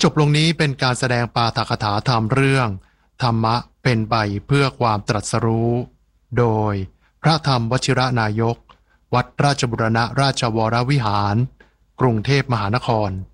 จบลงนี้เป็นการแสดงปาฐกถาธรรมเรื่องธรรมะเป็นไปเพื่อความตรัสรู้โดยพระธรรมวชิรนายกวัดราชบุรณราชวรวิหารกรุงเทพมหานคร